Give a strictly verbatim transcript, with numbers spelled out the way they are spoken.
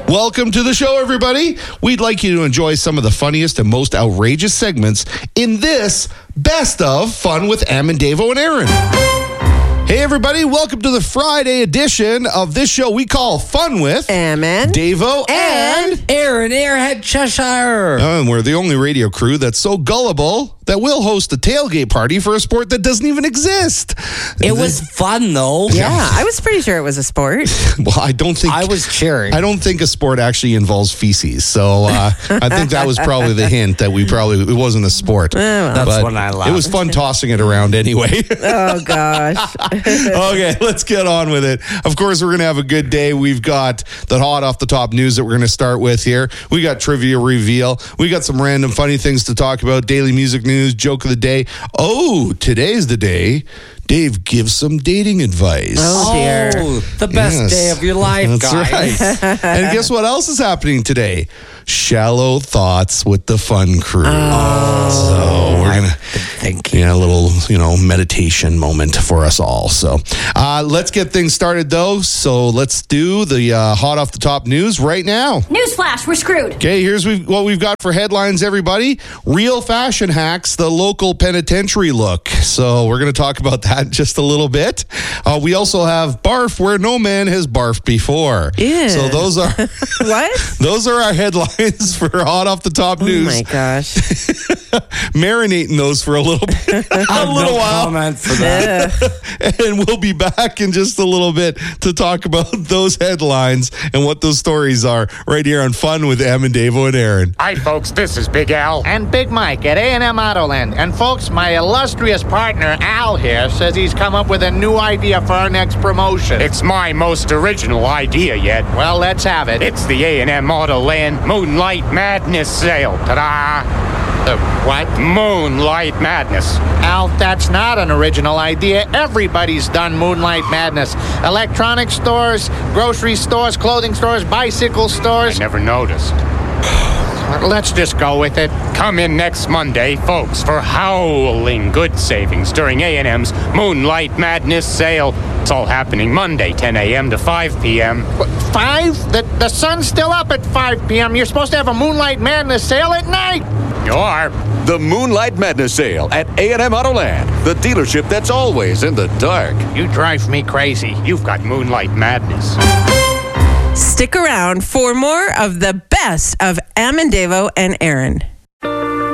Welcome to the show, everybody. We'd like you to enjoy some of the funniest and most outrageous segments in this Best of Fun with Am and Davo and Aaron. Hey, everybody. Welcome to the Friday edition of this show we call Fun with Am and Davo and, and Aaron, Airhead Cheshire. Oh, and we're the only radio crew that's so gullible that we'll host a tailgate party for a sport that doesn't even exist. It was fun, though. yeah, I was pretty sure it was a sport. Well, I don't think I was cheering. I don't think a sport actually involves feces. So uh, I think that was probably the hint that we probably it wasn't a sport. That's But when I laughed. It was fun tossing it around anyway. Oh gosh. Okay, let's get on with it. Of course, we're going to have a good day. We've got the hot off the top news that we're going to start with here. We got trivia reveal. We got some random funny things to talk about. Daily music news, joke of the day. Oh, today's the day Dave gives some dating advice. Oh dear. Oh, the best Yes. day of your life, That's guys. right. And guess what else is happening today? Shallow Thoughts with the Fun Crew. Oh, so we're going to... Thinking. Yeah, a little, you know, meditation moment for us all. So uh, let's get things started, though. So let's do the uh, hot off the top news right now. Newsflash, we're screwed. Okay, here's we- what we've got for headlines, everybody. Real fashion hacks, the local penitentiary look. So we're going to talk about that in just a little bit. Uh, we also have barf where no man has barfed before. Ew. So those are What? those are our headlines for hot off the top Oh news. my gosh. Marinating those for a little bit, a little no while. comment for that. And we'll be back in just a little bit to talk about those headlines and what those stories are right here on Fun with Am and Davo and Aaron. Hi, folks. This is Big Al. And Big Mike at A and M Autoland. And folks, my illustrious partner Al here says he's come up with a new idea for our next promotion. It's my most original idea yet. Well, let's have it. It's the A and M Autoland Moonlight Madness sale. Ta-da! Uh, what? Moonlight Madness. Al, that's not an original idea. Everybody's done Moonlight Madness. Electronic stores, grocery stores, clothing stores, bicycle I stores. never noticed. Let's just go with it. Come in next Monday, folks, for howling good savings during A and M's Moonlight Madness sale. It's all happening Monday, ten a.m. to five p.m. What, Five? The, the sun's still up at five p.m. You're supposed to have a Moonlight Madness sale at night. You are. The Moonlight Madness sale at A and M Autoland, the dealership that's always in the dark. You drive me crazy. You've got Moonlight Madness. Stick around for more of the best of Am and Davo and Aaron.